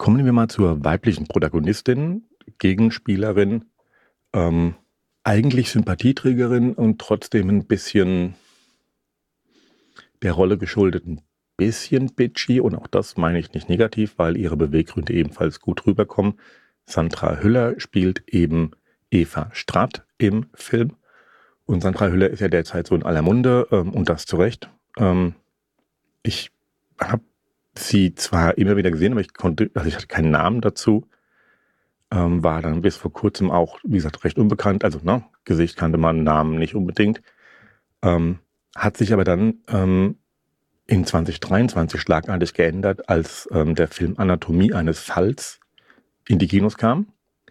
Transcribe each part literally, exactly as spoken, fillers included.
Kommen wir mal zur weiblichen Protagonistin, Gegenspielerin, ähm, eigentlich Sympathieträgerin und trotzdem ein bisschen der Rolle geschuldet, ein bisschen bitchy, und auch das meine ich nicht negativ, weil ihre Beweggründe ebenfalls gut rüberkommen. Sandra Hüller spielt eben Eva Stratt im Film, und Sandra Hüller ist ja derzeit so in aller Munde, ähm, und das zu Recht. Ähm, ich habe sie zwar immer wieder gesehen, aber ich konnte, also ich hatte keinen Namen dazu. Ähm, war dann bis vor kurzem auch, wie gesagt, recht unbekannt. Also, ne, Gesicht kannte man, Namen nicht unbedingt. Ähm, hat sich aber dann ähm, in zwanzig dreiundzwanzig schlagartig geändert, als ähm, der Film Anatomie eines Falls in die Kinos kam.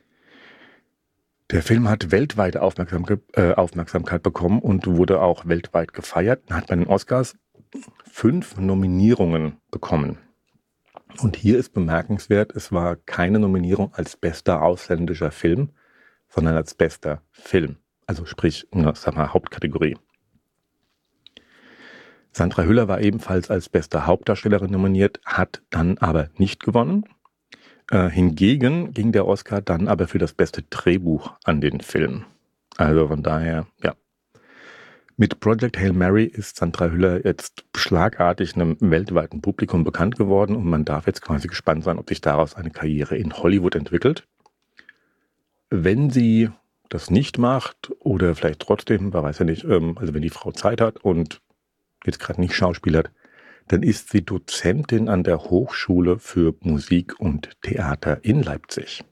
Der Film hat weltweite Aufmerksamkeit, äh, Aufmerksamkeit bekommen und wurde auch weltweit gefeiert. Er hat bei den Oscars fünf Nominierungen bekommen. Und hier ist bemerkenswert, es war keine Nominierung als bester ausländischer Film, sondern als bester Film. Also sprich, ne, sag mal, Hauptkategorie. Sandra Hüller war ebenfalls als beste Hauptdarstellerin nominiert, hat dann aber nicht gewonnen. Äh, hingegen ging der Oscar dann aber für das beste Drehbuch an den Film. Also von daher, ja. Mit Project Hail Mary ist Sandra Hüller jetzt schlagartig einem weltweiten Publikum bekannt geworden, und man darf jetzt quasi gespannt sein, ob sich daraus eine Karriere in Hollywood entwickelt. Wenn sie das nicht macht oder vielleicht trotzdem, man weiß ja nicht, ähm, also wenn die Frau Zeit hat und jetzt gerade nicht schauspielert, dann ist sie Dozentin an der Hochschule für Musik und Theater in Leipzig.